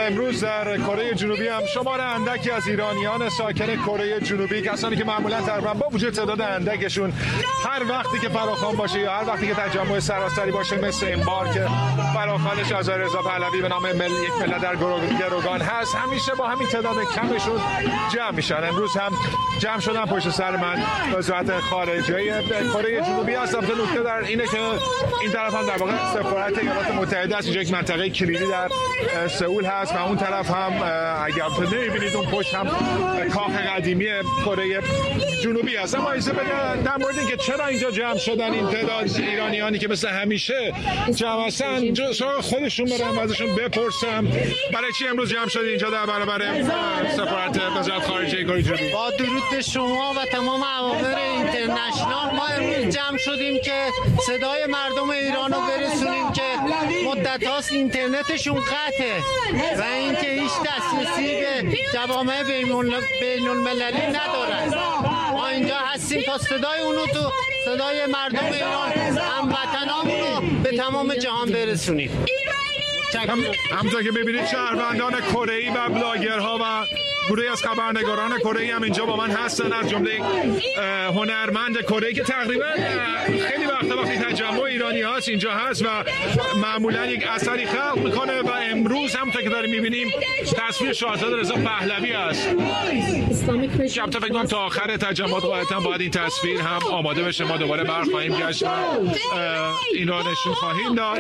امروز در کره جنوبی هم شمار اندکی از ایرانیان ساکن کره جنوبی، کسانی که معمولا تقریبا با وجود تعداد اندکشون هر وقتی که فراخوان باشه یا هر وقتی که تجمع سراسری باشه، مثل این بار که فراخوانش از رضا پهلوی به نام یک ملت در گروگان هست، همیشه با همین تعداد کمشون جمع میشن. امروز هم جمع شدن پشت سر من وزارت خارجه کره جنوبی هست. البته نکته در اینه که این طرف هم در واقع سفارت ایالات متحده است، اینجا یک منطقه کلیدی در سئول هست و اون طرف هم اگر نمی‌بینید اون پشت هم کاخ قدیمی کره جنوبی هست. اما ایسا بگم در مورد اینکه چرا اینجا جمع شدن این تعداد ایرانیانی که مثل همیشه جمع هستن، سراغ خودشون برم ازشون بپرسم برای چی امروز جمع شدید اینجا در برابر سفارت وزارت خارجه کره جنوبی. با درود به شما و تمام عوامر اینترنشنال، ما امروز جمع شدیم که صدای مردم ایران رو برسونیم که مدت هاست اینترنتشون قطعه و اینکه هیچ دسترسی به جوامع بین المللی ندارن. ما اینجا هستیم تا صدای اونو تو صدای مردم ایران هموطنامون رو به تمام جهان برسونیم. همونطور که ببینید شهروندان کره‌ای و بلاگرها و گروهی از خبرنگاران کره‌ای هم اینجا با من هستن، از جمله هنرمند کره‌ای که تقریبا خیلی وقتی تجمع ایرانی هاست اینجا هست و معمولا یک اثری خلق میکنه و امروز هم تا که داریم میبینیم تصویر شاهزاده رضا پهلوی است. البته فکر کنم تا آخر تجمعات قاعدتاً باید این تصویر هم آماده بشه، ما دوباره برخواهیم گشت و این را نشون خواهیم داد.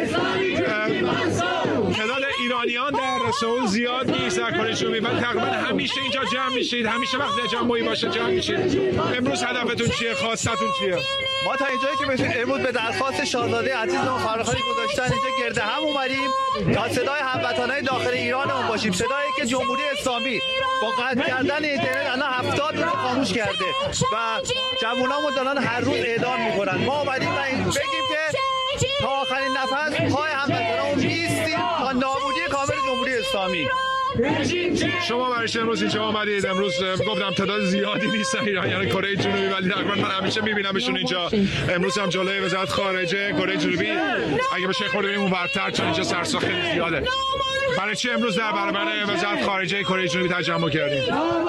تعداد ایرانیان در سئول زیاد نیست در کره جنوبی، ولی تقریبا همیشه اینجا جمع میشید، همیشه وقتی تجمعی باشه جمع میشید. امروز هدفتون چیه؟ خواستتون چیه؟ ما تا اینجایی که بشیم امروز به درخواست شاهزاده عزیزمون فراخوانی گذاشتن اینجا گرد هم اومدیم تا صدای هموطنای داخل ایرانمون باشیم، صدایی که جمهوری اسلامی با قطع کردن اینترنت الان 70 رو خاموش کرده و جوونامون دارن هر روز اعدام میکنن. ما اومدیم و این بگیم که تا آخرین نفس پای هموطنامون میستیم تا نابودی کامل جمهوری اسلامی. شما برای امروز اینجا آمدید. امروز گفتم تعداد زیادی نیستن ایرانیان کره جنوبی، ولی تقریبا من همیشه میبینمشون اینجا. امروز هم جلوی وزارت خارجه کره جنوبی اگه بشه خود بریم اونورتر چون اینجا سرساخت خیلی زیاده. برای چی امروز در برابر وزارت خارجه کره جنوبی تجمع کردیم؟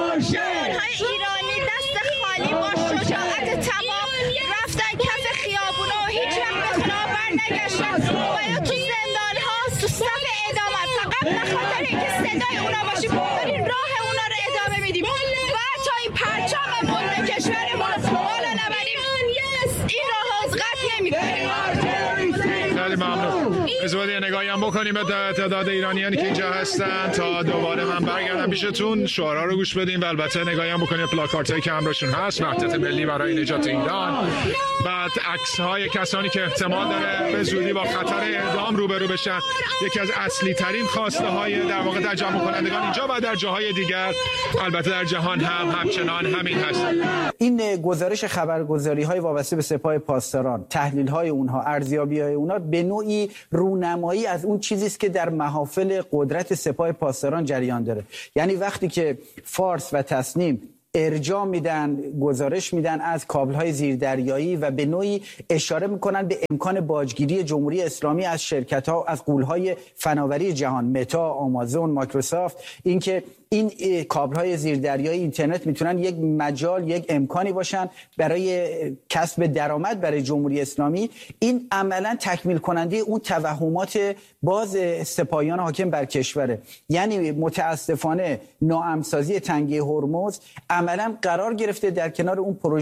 ایرانی دست خالی با شجاعت تمام رفتن کف خیابونا و هیچ وقت به خونه برنگشتن. باید تو زندان ها تو صف اعدام فقط به خاطر اینکه صدای اونا باشیم داریم راه اونا رو ادامه میدیم و تا این پرچم ملک کشورمون رو بالا نبریم این راه از قطع نمی‌کنیم. خیلی ممنون. ازودی نگاهی هم بکنیم به تعداد ایرانیانی که اینجا هستن تا دوباره من برگردم پیشتون، شعارها رو گوش بدیم و البته نگاهی هم بکنیم پلاکارتایی که همراهشون هست، وحدت ملی برای نجات ایران، بعد عکس‌های کسانی که احتمال داره به زودی با خطر اعدام روبرو بشن. یکی از اصلی ترین خواسته های در واقع تجمع کنندگان اینجا و در جاهای دیگر البته در جهان هم همچنان همین هست. این گزارش خبرگزاری‌های وابسته به سپاه پاسداران، تحلیل‌های اونها، ارزیابی‌های اونها به نوعی رونمایی از اون چیزی است که در محافل قدرت سپاه پاسداران جریان داره. یعنی وقتی که فارس و تصنیم ارجاع میدن، گزارش میدن از کابل‌های زیردریایی و به نوعی اشاره میکنن به امکان باجگیری جمهوری اسلامی از شرکت‌ها، از غول‌های فناوری جهان، متا، آمازون، مایکروسافت، اینکه این کابل‌های زیردریایی اینترنت میتونن یک مجال، یک امکانی باشن برای کسب درآمد برای جمهوری اسلامی. این عملاً تکمیل کننده اون توهمات باز سپاهیان حاکم بر کشوره. یعنی متاسفانه ناامن‌سازی تنگه هرمز عملاً قرار گرفته در کنار اون پروژه